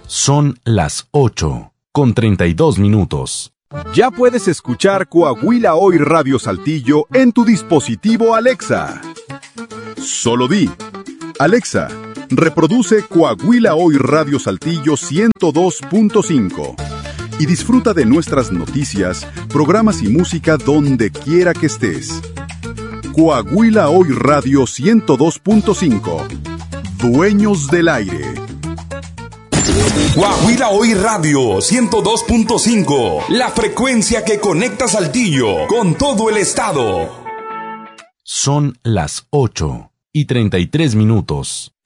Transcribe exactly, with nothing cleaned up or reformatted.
Son las ocho, con treinta y dos minutos. Ya puedes escuchar Coahuila Hoy Radio Saltillo en tu dispositivo Alexa. Solo di: Alexa, reproduce Coahuila Hoy Radio Saltillo ciento dos punto cinco y disfruta de nuestras noticias, programas y música donde quiera que estés. Coahuila Hoy Radio ciento dos punto cinco. Dueños del aire. Coahuila Hoy Radio ciento dos punto cinco, la frecuencia que conecta Saltillo con todo el estado. Son las ocho y treinta y tres minutos.